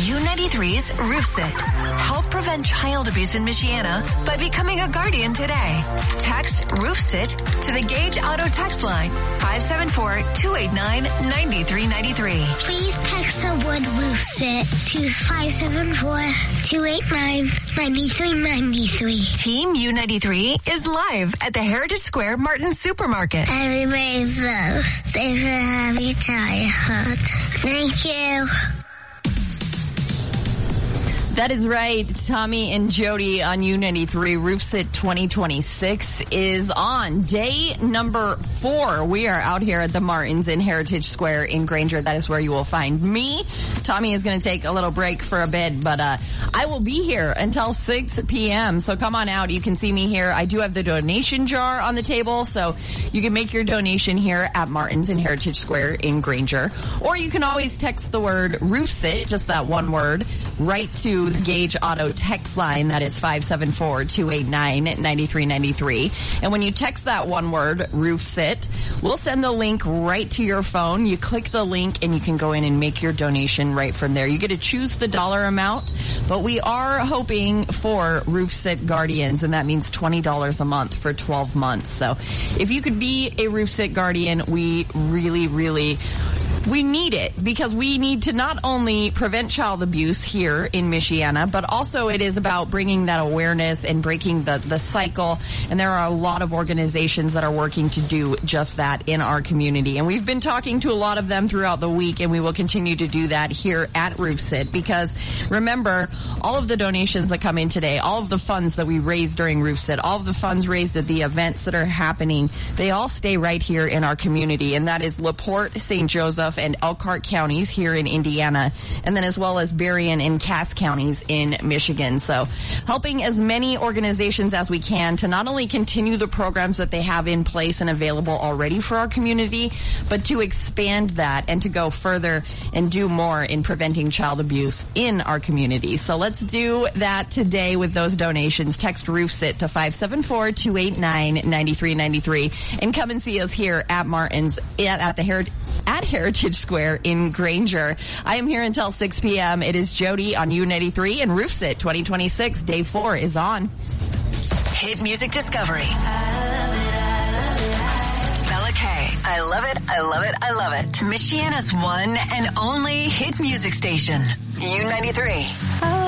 U93's Roof Sit. Help prevent child abuse in Michiana by becoming a guardian today. Text Roof Sit to the Gage Auto text line 574-289-9393. Please text the word Roof Sit to 574-289-9393. Team U93 is live at the Heritage Square Martin Supermarket. Everybody's love. Safe and happy childhood. Thank you. That is right. Tommy and Jody on U93. Roof Sit 2026 is on day number 4. We are out here at the Martins in Heritage Square in Granger. That is where you will find me. Tommy is going to take a little break for a bit, but I will be here until 6 p.m. So come on out. You can see me here. I do have the donation jar on the table, so you can make your donation here at Martins in Heritage Square in Granger. Or you can always text the word Roof Sit, just that one word, right to the Gage Auto text line. That is 574-289-9393. And when you text that one word, Roof Sit, we'll send the link right to your phone. You click the link and you can go in and make your donation right from there. You get to choose the dollar amount, but we are hoping for Roof Sit Guardians, and that means $20 a month for 12 months. So if you could be a Roof Sit Guardian, we really we need it, because we need to not only prevent child abuse here in Michiana, but also it is about bringing that awareness and breaking the cycle. And there are a lot of organizations that are working to do just that in our community. And we've been talking to a lot of them throughout the week, and we will continue to do that here at Roof Sit, because remember, all of the donations that come in today, all of the funds that we raise during Roof Sit, all of the funds raised at the events that are happening, they all stay right here in our community. And that is LaPorte, St. Joseph, and Elkhart counties here in Indiana, and then as well as Berrien and Cass counties in Michigan. So helping as many organizations as we can to not only continue the programs that they have in place and available already for our community, but to expand that and to go further and do more in preventing child abuse in our community. So let's do that today with those donations. Text Roof Sit to 574-289-9393 and come and see us here at Martins at Heritage Square in Granger. I am here until 6 p.m. It is Jody on U93, and Roof Sit 2026 Day 4 is on. Hit music discovery. Bella K. I love it, I love it, I love it. Michiana's one and only hit music station. U93.